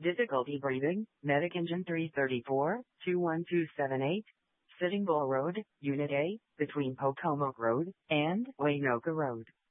Difficulty breathing, Medic Engine 334, 21278, Sitting Bull Road, Unit A, between Pocomoke Road and Waynoka Road.